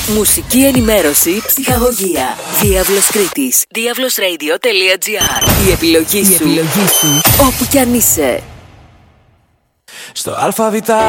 Μουσική ενημέρωση, ψυχαγωγία. Διάβλος Κρήτης. Diavlosradio.gr. Η επιλογή σου. Όπου κι αν είσαι. Στο ΑΒ